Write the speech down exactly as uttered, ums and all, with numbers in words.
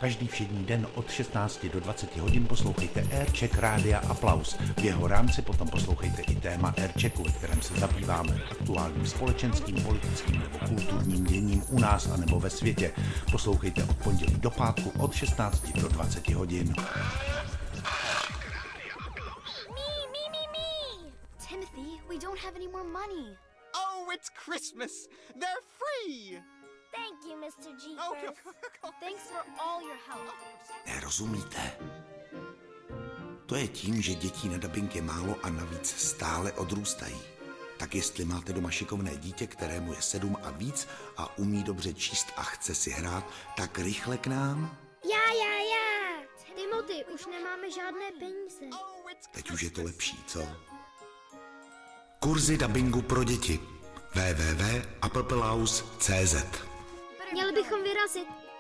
Každý všední den od šestnácti do dvaceti hodin poslouchejte Aircheck Rádia Aplaus. V jeho rámci potom poslouchejte i téma Airchecku, ve kterém se zabýváme aktuálním společenským, politickým nebo kulturním děním u nás a nebo ve světě. Poslouchejte od pondělí do pátku od šestnácti do dvaceti hodin. Timothy, we don't have any more money. Oh, it's Christmas. They're free. Thank you, mister Jeepers. Oh, Thanks for all your help. Nerozumíte? To je tím, že dětí na dabing je málo a navíc stále odrůstají. Tak jestli máte doma šikovné dítě, kterému je sedm a víc a umí dobře číst a chce si hrát, tak rychle k nám. Já, já, já. Timothy, už nemáme žádné peníze. Teď už je to lepší, co? Kurzy dabingu pro děti. w w w tečka applepelaus tečka c z Měli bychom vyrazit.